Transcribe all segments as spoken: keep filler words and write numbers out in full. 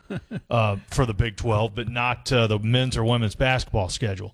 uh, for the Big twelve, but not uh, the men's or women's basketball schedule.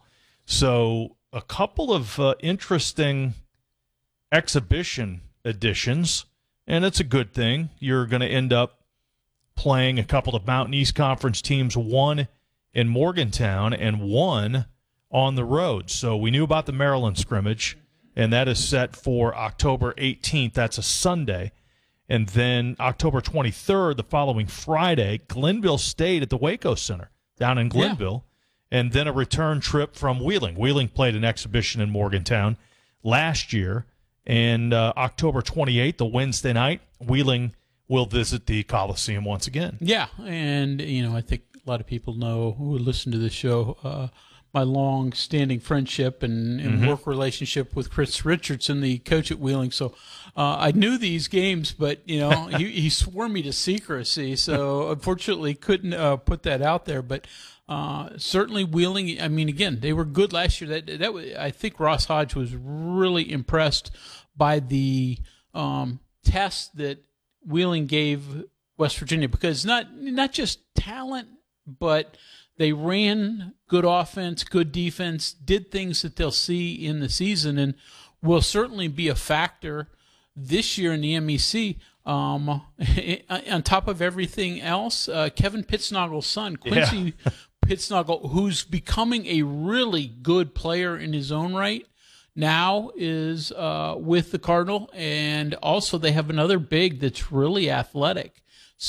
So a couple of uh, interesting exhibition editions, and it's a good thing. You're going to end up playing a couple of Mountain East Conference teams, one in Morgantown and one on the road. So we knew about the Maryland scrimmage, and that is set for October eighteenth. That's a Sunday. And then October twenty-third, the following Friday, Glenville State at the Waco Center down in Glenville. Yeah. And then a return trip from Wheeling. Wheeling played an exhibition in Morgantown last year. And uh, October twenty-eighth, the Wednesday night, Wheeling will visit the Coliseum once again. Yeah, and, you know, I think a lot of people know who listen to this show, uh, my long-standing friendship and, and mm-hmm. work relationship with Chris Richardson, the coach at Wheeling. So uh, I knew these games, but, you know, he, he swore me to secrecy, so unfortunately couldn't uh, put that out there. But uh, certainly Wheeling, I mean, again, they were good last year. That that was, I think Ross Hodge was really impressed by the um, test that Wheeling gave West Virginia, because not not just talent, but they ran good offense, good defense, did things that they'll see in the season, and will certainly be a factor this year in the M E C. Um, on top of everything else, uh, Kevin Pitznagel's son, Quincy yeah. Pitznagel, who's becoming a really good player in his own right, now is uh, with the Cardinal, and also they have another big that's really athletic.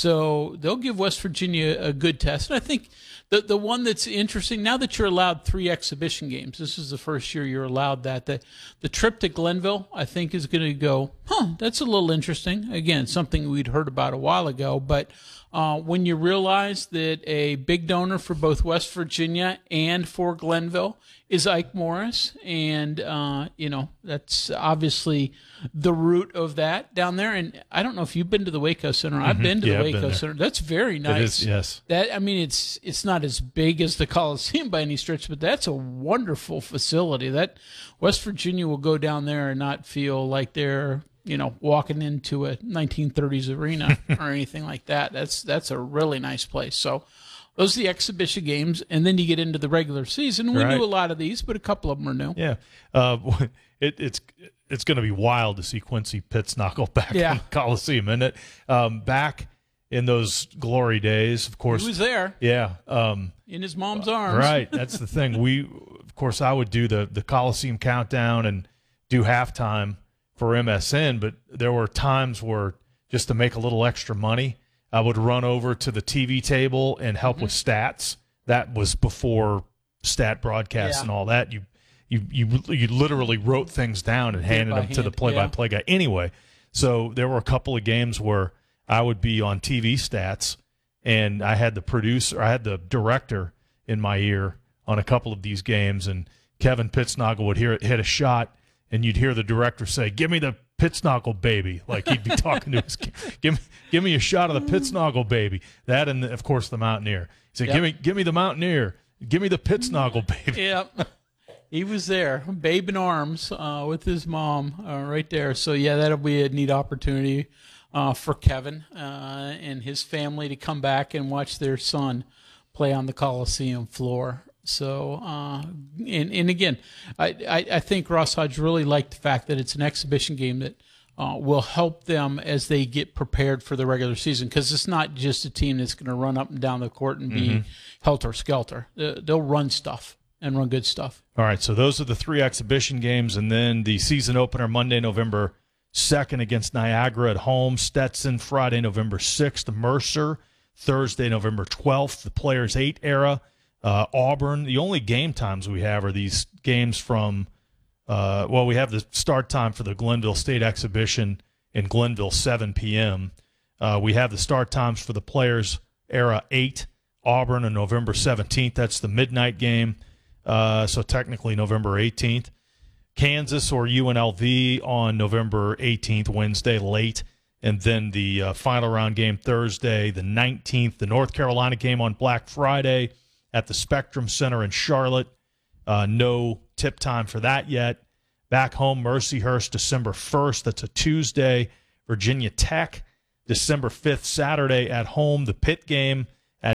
So they'll give West Virginia a good test. And I think the the one that's interesting, now that you're allowed three exhibition games, this is the first year you're allowed that, the, the trip to Glenville, I think, is going to go, huh, that's a little interesting. Again, something we'd heard about a while ago, but uh, when you realize that a big donor for both West Virginia and for Glenville is Ike Morris, and, uh, you know, that's obviously the root of that down there. And I don't know if you've been to the Waco Center. I've mm-hmm. been to yeah, the Waco Center. That's very nice. It is, yes. That, I mean, it's it's not as big as the Coliseum by any stretch, but that's a wonderful facility. That West Virginia will go down there and not feel like they're, you know, walking into a nineteen thirties arena or anything like that. That's that's a really nice place. So those are the exhibition games, and then you get into the regular season. We right. knew a lot of these, but a couple of them are new. Yeah, uh, it, it's it's going to be wild to see Quincy Pitznagle back yeah. in the Coliseum, isn't it? Um, back in those glory days, of course. He was there. Yeah, um, in his mom's arms. Right. That's the thing. We, of course, I would do the the Coliseum countdown and do halftime for M S N, but there were times where just to make a little extra money, I would run over to the T V table and help mm-hmm. with stats. That was before stat broadcasts yeah. and all that. You, you, you, you literally wrote things down and handed them hand. to the play-by-play yeah. guy. Anyway, so there were a couple of games where I would be on T V stats, and I had the producer, I had the director in my ear on a couple of these games, and Kevin Pitznagle would hear it hit a shot, and you'd hear the director say, "Give me the Pitznagle baby," like he'd be talking to his kid. Give me, give me a shot of the Pitznagle baby. That and the, of course the Mountaineer. He said, yep. "Give me, give me the Mountaineer. Give me the Pitznagle baby." Yep, he was there, babe in arms, uh, with his mom uh, right there. So yeah, that'll be a neat opportunity uh, for Kevin uh, and his family to come back and watch their son play on the Coliseum floor. So, uh, and, and again, I, I, I think Ross Hodge really liked the fact that it's an exhibition game that uh, will help them as they get prepared for the regular season, because it's not just a team that's going to run up and down the court and be mm-hmm. helter-skelter. They'll run stuff and run good stuff. All right, so those are the three exhibition games, and then the season opener Monday, November second against Niagara at home, Stetson Friday, November sixth, Mercer Thursday, November twelfth, the Players eight era. Uh, Auburn, the only game times we have are these games from, uh, well, we have the start time for the Glenville State exhibition in Glenville, seven p.m. Uh, we have the start times for the Players Era eight, Auburn on November seventeenth. That's the midnight game, uh, so technically November eighteenth. Kansas or U N L V on November eighteenth, Wednesday, late. And then the uh, final round game Thursday, the nineteenth. The North Carolina game on Black Friday at the Spectrum Center in Charlotte. Uh, no tip time for that yet. Back home, Mercyhurst, December first. That's a Tuesday. Virginia Tech, December fifth, Saturday at home. The Pitt game at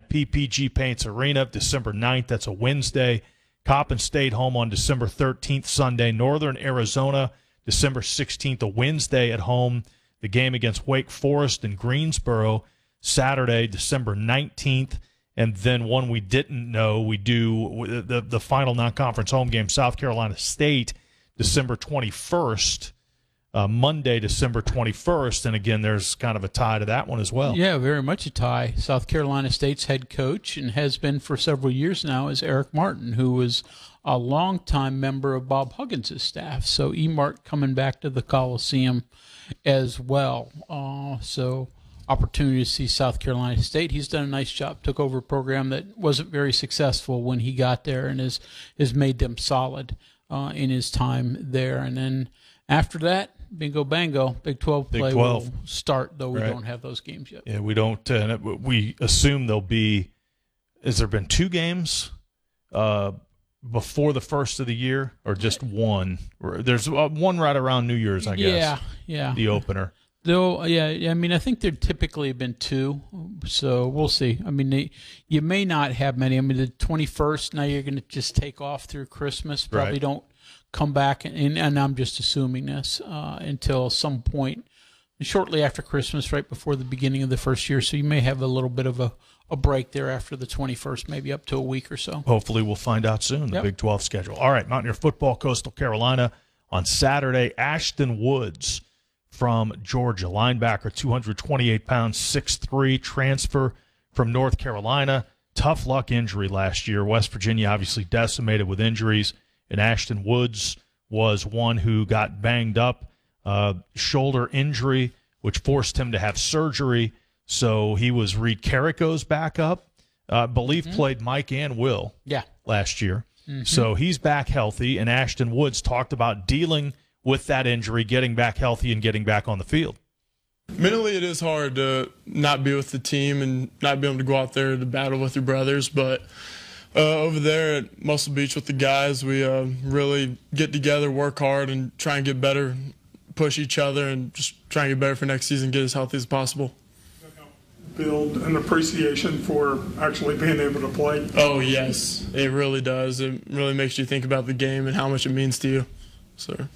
at P P G Paints Arena, December ninth. That's a Wednesday. Coppin State home on December thirteenth, Sunday. Northern Arizona, December sixteenth, a Wednesday at home. The game against Wake Forest in Greensboro, Saturday, December nineteenth. And then one we didn't know, we do the, the final non-conference home game, South Carolina State, December twenty-first. Uh, Monday, December twenty-first, and again, there's kind of a tie to that one as well. Yeah, very much a tie. South Carolina State's head coach, and has been for several years now, is Eric Martin, who was a longtime member of Bob Huggins' staff. So E-Mart coming back to the Coliseum as well. Uh, so opportunity to see South Carolina State. He's done a nice job. Took over a program that wasn't very successful when he got there, and has, has made them solid uh, in his time there. And then after that, bingo bango, Big twelve play Big twelve will start, though we right. don't have those games yet. Yeah, we don't. Uh, we assume there'll be. Has there been two games uh, before the first of the year, or just one? There's uh, one right around New Year's, I guess. Yeah, yeah. The opener. Though, yeah, I mean, I think there typically have been two, so we'll see. I mean, they, you may not have many. I mean, the twenty-first, now you're going to just take off through Christmas. Probably right. don't come back, and, and I'm just assuming this, uh, until some point shortly after Christmas, right before the beginning of the first year. So you may have a little bit of a, a break there after the twenty-first, maybe up to a week or so. Hopefully we'll find out soon, the Yep. Big twelve schedule. All right, Mountaineer football, Coastal Carolina on Saturday. Ashton Woods from Georgia, linebacker, two hundred twenty-eight pounds, six three, transfer from North Carolina. Tough luck injury last year. West Virginia obviously decimated with injuries, and Ashton Woods was one who got banged up, uh, shoulder injury, which forced him to have surgery. So he was Reed Carrico's backup. Uh, I believe mm-hmm. played Mike and Will yeah. last year. Mm-hmm. So he's back healthy, and Ashton Woods talked about dealing with that injury, getting back healthy, and getting back on the field. Mentally, it is hard to not be with the team and not be able to go out there to battle with your brothers, but uh, over there at Muscle Beach with the guys, we uh, really get together, work hard, and try and get better, push each other, and just try and get better for next season, get as healthy as possible. Build an appreciation for actually being able to play. Oh, yes, it really does. It really makes you think about the game and how much it means to you. So.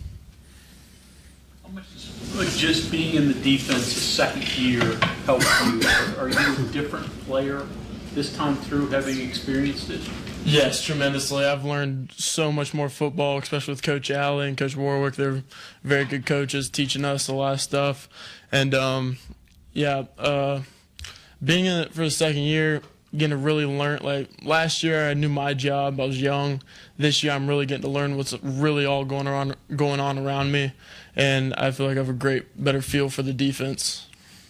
How much does just being in the defense the second year help you? Are you a different player this time through, having experienced it? Yes, tremendously. I've learned so much more football, especially with Coach Alley and Coach Warwick. They're very good coaches, teaching us a lot of stuff. And, um, yeah, uh, being in it for the second year, getting to really learn. Like, last year I knew my job. I was young. This year I'm really getting to learn what's really all going on, going on around me. And I feel like I have a great, better feel for the defense.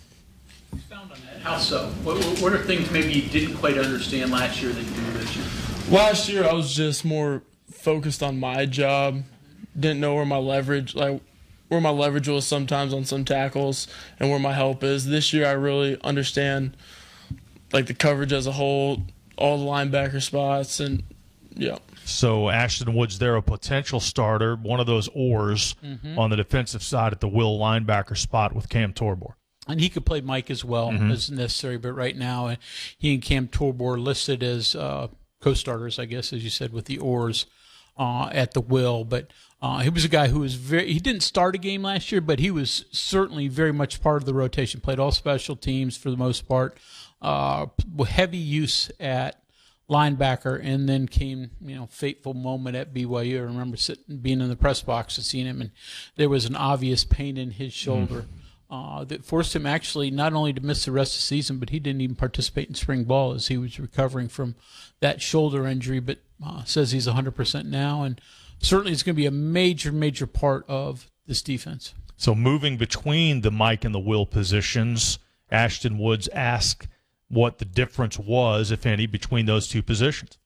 Expound on that. How so? What, what are things maybe you didn't quite understand last year that you do this year? Last year I was just more focused on my job. Didn't know where my leverage, like where my leverage was sometimes on some tackles and where my help is. This year I really understand like the coverage as a whole, all the linebacker spots, and yeah. So Ashton Woods there, a potential starter, one of those oars mm-hmm. on the defensive side at the will linebacker spot with Cam Torbor. And he could play Mike as well mm-hmm. as necessary, but right now uh, he and Cam Torbor listed as uh, co-starters, I guess, as you said, with the oars uh, at the will. But uh, he was a guy who was very – he didn't start a game last year, but he was certainly very much part of the rotation, played all special teams for the most part, uh, heavy use at linebacker, and then came, you know, fateful moment at B Y U. I remember sitting, being in the press box and seeing him, and there was an obvious pain in his shoulder. Mm. Uh, that forced him actually not only to miss the rest of the season, but he didn't even participate in spring ball as he was recovering from that shoulder injury, but uh, says he's one hundred percent now, and certainly it's going to be a major, major part of this defense. So moving between the Mike and the Will positions, Ashton Woods asked what the difference was, if any, between those two positions.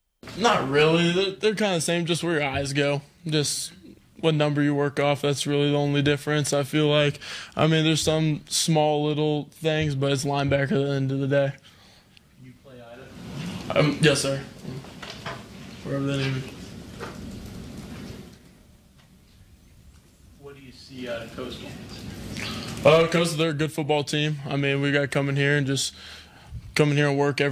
Not really. They're, they're kind of the same, just where your eyes go. Just what number you work off, that's really the only difference, I feel like. I mean, there's some small little things, but it's linebacker at the end of the day. Can you play either? Um, yes, sir. Wherever they need me. What do you see out of Coastal? Uh, Coastal, they're a good football team. I mean, we got to come in here and just come in here and work every